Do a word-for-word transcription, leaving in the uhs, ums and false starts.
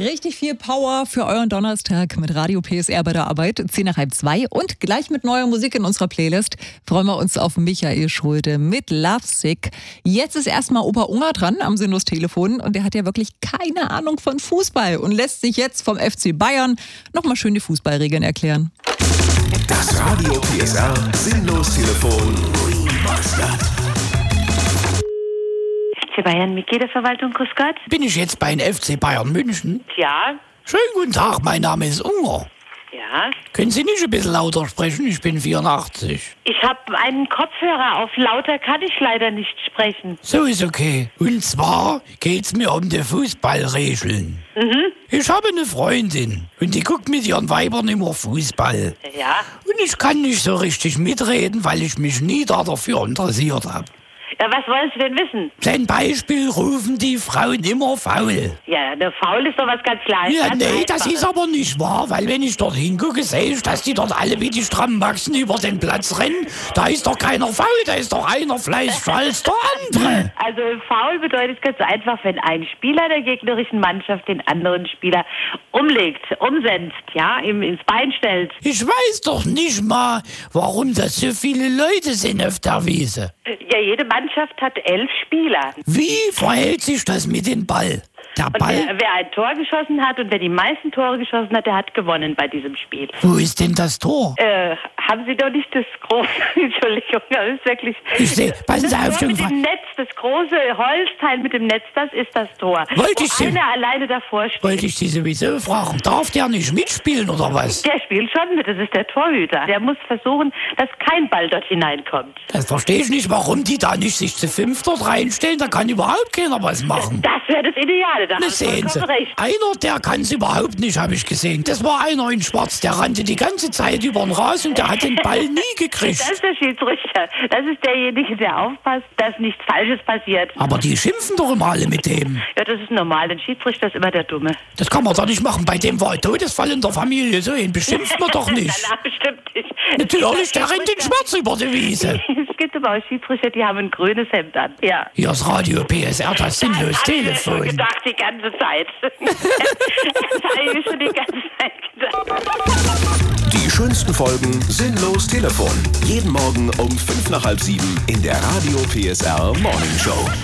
Richtig viel Power für euren Donnerstag mit Radio P S R bei der Arbeit. zehn nach halb zwei und gleich mit neuer Musik in unserer Playlist freuen wir uns auf Michael Schulte mit Lovesick. Jetzt ist erstmal Opa Unger dran am Sinus-Telefon und der hat ja wirklich keine Ahnung von Fußball und lässt sich jetzt vom F C Bayern nochmal schön die Fußballregeln erklären. Das Radio P S R Sinnlos-Telefon. F C Bayern Mitgliederverwaltung, grüß Gott. Bin ich jetzt bei den F C Bayern München? Ja, Schönen guten Tag, mein Name ist Unger. ja. Können Sie nicht ein bisschen lauter sprechen? Ich bin vierundachtzig. Ich habe einen Kopfhörer auf. Lauter kann ich leider nicht sprechen. So ist okay. Und zwar geht's mir um die Fußballregeln. Mhm. Ich habe eine Freundin und die guckt mit ihren Weibern immer Fußball. Ja. Und ich kann nicht so richtig mitreden, weil ich mich nie dafür interessiert habe. Ja, was wollen Sie denn wissen? Zum Beispiel rufen die Frauen immer faul. Ja, eine Faul ist doch was ganz Kleines. Ja, ganz nee, das Einfaches. ist aber nicht wahr, weil wenn ich dort hingucke, sehe ich, dass die dort alle wie die Strammbachsen über den Platz rennen. Da ist doch keiner faul, da ist doch einer fleißiger als der andere. Also faul bedeutet ganz einfach, wenn ein Spieler der gegnerischen Mannschaft den anderen Spieler umlegt, umsetzt, ja, ihm ins Bein stellt. Ich weiß doch nicht mal, warum das so viele Leute sind auf der Wiese. Ja, jede Mannschaft hat elf Spieler. Wie verhält sich das mit dem Ball? Der Und Ball? wer, wer ein Tor geschossen hat und wer die meisten Tore geschossen hat, der hat gewonnen bei diesem Spiel. Wo ist denn das Tor? Äh, haben Sie doch nicht das große, Entschuldigung, das ist wirklich... Ich sehe, passen Sie das auf, Tor mit Jungfrau. dem Netz, das große Holzteil mit dem Netz, das ist das Tor. Wollte ich Wo Sie- einer alleine davor steht. Wollte ich Sie sowieso fragen, darf der nicht mitspielen oder was? Der spielt schon mit, das ist der Torhüter. Der muss versuchen, dass kein Ball dort hineinkommt. Das verstehe ich nicht, warum die da nicht sich zu fünf dort reinstellen, da kann überhaupt keiner was machen. Das wäre das Ideale. Da Na, haben Sie sehen Sie, vollkommen recht. einer, der kann es überhaupt nicht, habe ich gesehen. Das war einer in Schwarz, der rannte die ganze Zeit über den Rasen und der hat den Ball nie gekriegt. Das ist der Schiedsrichter. Das ist derjenige, der aufpasst, dass nichts Falsches passiert. Aber die schimpfen doch immer alle mit dem. Ja, das ist normal. Ein Schiedsrichter ist immer der Dumme. Das kann man doch nicht machen. Bei dem war ein Todesfall in der Familie. So ihn beschimpft man doch nicht. Na, bestimmt nicht. Natürlich, der rennt den Schmerz über die Wiese. Es gibt aber auch Schiedsrichter, die haben ein grünes Hemd an. Ja. Hier ist Radio P S R, das sinnlos Das hab ich mir schon Telefon. gedacht, die ganze Zeit. Das habe ich mir schon die ganze Zeit gedacht. Die schönsten Folgen Sinnlos Telefon. Jeden Morgen um fünf nach halb sieben in der Radio P S R Morning Show.